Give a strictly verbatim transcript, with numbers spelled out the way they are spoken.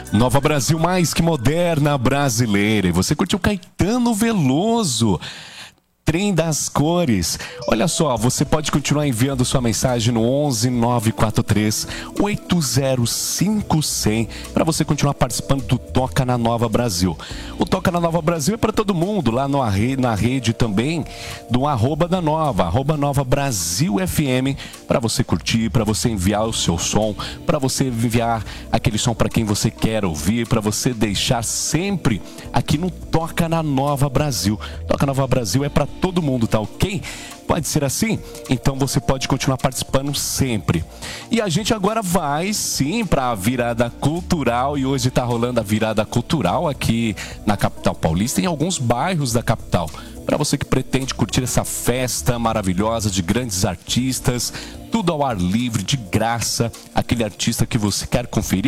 Nova Brasil mais que moderna brasileira. E você curtiu Caetano Veloso, Trem das Cores. Olha só, você pode continuar enviando sua mensagem no onze nove quatro três oito zero cinco zero zero para você continuar participando do Toca na Nova Brasil. O Toca na Nova Brasil é para todo mundo, lá no, na rede também do arroba da Nova, arroba Nova Brasil F M, para você curtir, para você enviar o seu som, para você enviar aquele som para quem você quer ouvir, para você deixar sempre aqui no Toca na Nova Brasil. Toca na Nova Brasil é para todo mundo, tá ok? Pode ser assim? Então você pode continuar participando sempre. E a gente agora vai sim para a virada cultural, e hoje tá rolando a virada cultural aqui na capital paulista, em alguns bairros da capital. Para você que pretende curtir essa festa maravilhosa de grandes artistas, tudo ao ar livre, de graça, aquele artista que você quer conferir.